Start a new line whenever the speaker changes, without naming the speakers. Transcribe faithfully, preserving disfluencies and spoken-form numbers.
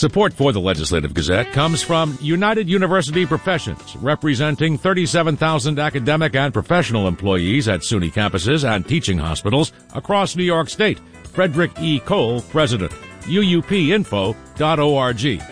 Support for the Legislative Gazette comes from United University Professions, representing thirty-seven thousand academic and professional employees at SUNY campuses and teaching hospitals across New York State. Frederick E. Cole, President. U U P info dot org.